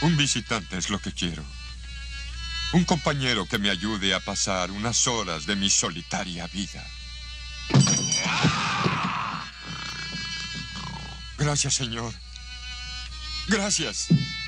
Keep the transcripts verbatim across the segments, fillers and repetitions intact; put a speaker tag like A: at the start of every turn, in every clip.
A: Un visitante es lo que quiero. Un compañero que me ayude a pasar unas horas de mi solitaria vida. Gracias, señor. Gracias.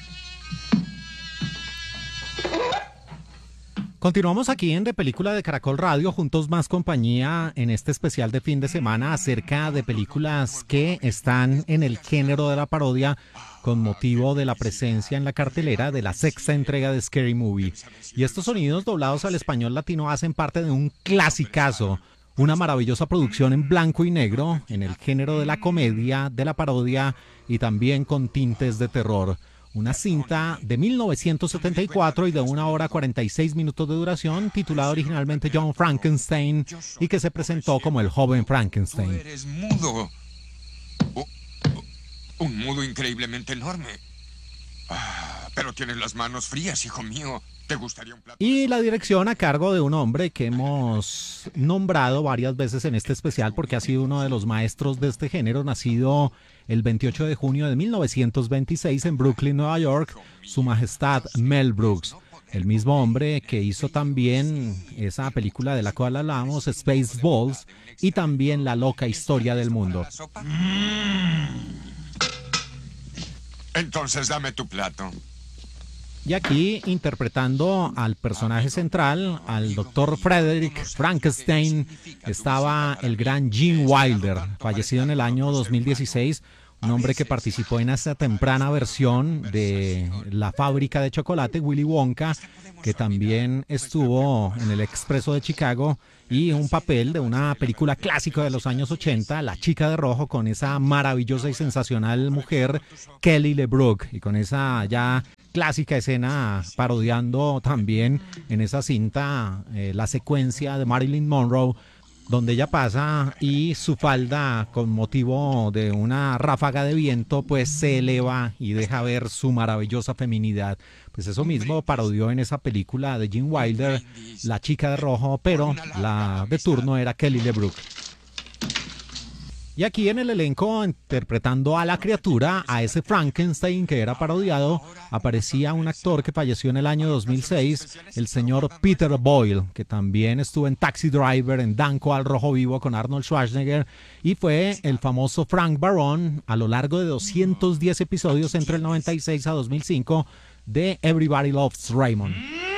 B: Continuamos aquí en De Película de Caracol Radio, juntos más compañía, en este especial de fin de semana acerca de películas que están en el género de la parodia con motivo de la presencia en la cartelera de la sexta entrega de Scary Movie. Y estos sonidos doblados al español latino hacen parte de un clasicazo, una maravillosa producción en blanco y negro en el género de la comedia, de la parodia y también con tintes de terror. Una cinta de mil novecientos setenta y cuatro y de una hora cuarenta y seis minutos de duración, titulada originalmente John Frankenstein y que se presentó como el joven Frankenstein.
A: Tú eres mudo. Oh, oh, un mudo increíblemente enorme. Ah, pero tienes las manos frías, hijo mío. ¿Te gustaría un plato?
B: Y la dirección a cargo de un hombre que hemos nombrado varias veces en este especial porque ha sido uno de los maestros de este género, nacido el veintiocho de junio de mil novecientos veintiséis en Brooklyn, Nueva York, Su Majestad Mel Brooks. El mismo hombre que hizo también esa película de la cual hablamos, Spaceballs, y también La loca historia del mundo.
A: Entonces dame tu plato.
B: Y aquí, interpretando al personaje central, al doctor Frederick Frankenstein, estaba el gran Gene Wilder, fallecido en el año dos mil dieciséis, un hombre que participó en esa temprana versión de la fábrica de chocolate, Willy Wonka, que también estuvo en El Expreso de Chicago, y un papel de una película clásica de los años ochenta, La chica de rojo, con esa maravillosa y sensacional mujer, Kelly LeBrook, y con esa ya clásica escena parodiando también en esa cinta eh, la secuencia de Marilyn Monroe, donde ella pasa y su falda, con motivo de una ráfaga de viento, pues se eleva y deja ver su maravillosa feminidad. Pues eso mismo parodió en esa película de Gene Wilder, La chica de rojo, pero la de turno era Kelly LeBrook. Y aquí en el elenco, interpretando a la criatura, a ese Frankenstein que era parodiado, aparecía un actor que falleció en el año dos mil seis, el señor Peter Boyle, que también estuvo en Taxi Driver, en Danko al Rojo Vivo con Arnold Schwarzenegger, y fue el famoso Frank Baron a lo largo de doscientos diez episodios entre el noventa y seis a dos mil cinco de Everybody Loves Raymond.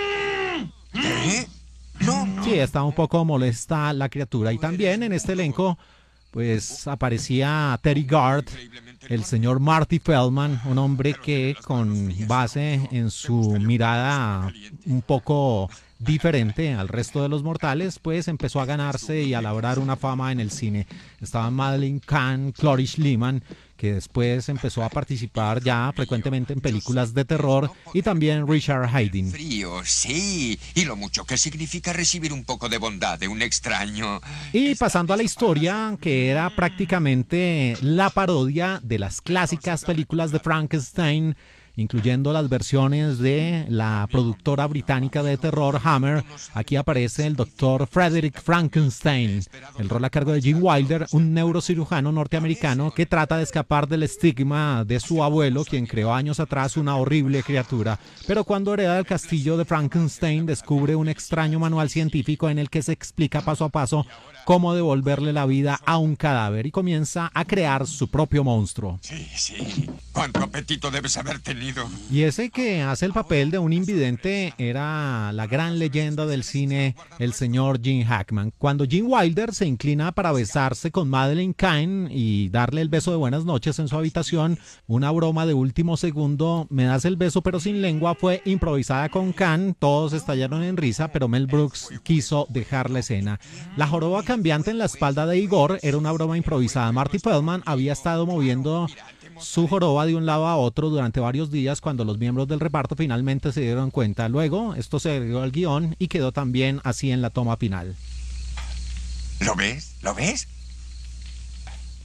A: ¿Qué? No, no.
B: Sí, estaba un poco molesta la criatura. Y también en este elenco pues aparecía Terry Gard, el señor Marty Feldman, un hombre que con base en su mirada un poco diferente al resto de los mortales, pues empezó a ganarse y a labrar una fama en el cine. Estaba Madeleine Kahn, Cloris Leachman, que después empezó a participar ya frecuentemente en películas de terror, y también Richard Haydn.
A: Frío, sí. Y lo mucho que significa recibir un poco de bondad de un extraño.
B: Y pasando a la historia, que era prácticamente la parodia de las clásicas películas de Frankenstein, incluyendo las versiones de la productora británica de terror Hammer. Aquí aparece el doctor Frederick Frankenstein, el rol a cargo de Gene Wilder, un neurocirujano norteamericano que trata de escapar del estigma de su abuelo, quien creó años atrás una horrible criatura. Pero cuando hereda el castillo de Frankenstein, descubre un extraño manual científico en el que se explica paso a paso cómo devolverle la vida a un cadáver, y comienza a crear su propio monstruo.
A: Sí, sí. ¿Cuánto apetito debes haber tenido?
B: Y ese que hace el papel de un invidente era la gran leyenda del cine, el señor Gene Hackman. Cuando Gene Wilder se inclina para besarse con Madeleine Kahn y darle el beso de buenas noches en su habitación, una broma de último segundo, me das el beso pero sin lengua, fue improvisada con Kahn. Todos estallaron en risa, pero Mel Brooks quiso dejar la escena. La joroba cambiante en la espalda de Igor era una broma improvisada. Marty Feldman había estado moviendo su joroba de un lado a otro durante varios días cuando los miembros del reparto finalmente se dieron cuenta. Luego esto se agregó al guión y quedó también así en la toma final.
A: ¿Lo ves? ¿Lo ves?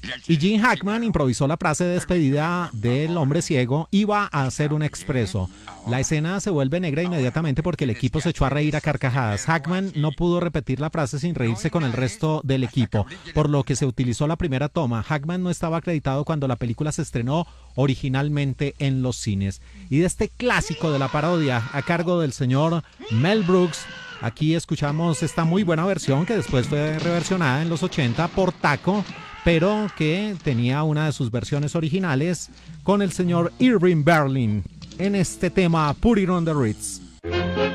B: Y Gene Hackman improvisó la frase de despedida del hombre ciego: iba a hacer un expreso. La escena se vuelve negra inmediatamente porque el equipo se echó a reír a carcajadas. Hackman no pudo repetir la frase sin reírse con el resto del equipo, por lo que se utilizó la primera toma. Hackman no estaba acreditado cuando la película se estrenó originalmente en los cines. Y de este clásico de la parodia a cargo del señor Mel Brooks, aquí escuchamos esta muy buena versión que después fue reversionada en los ochenta por Taco, pero que tenía una de sus versiones originales con el señor Irving Berlin en este tema Put It on the Ritz.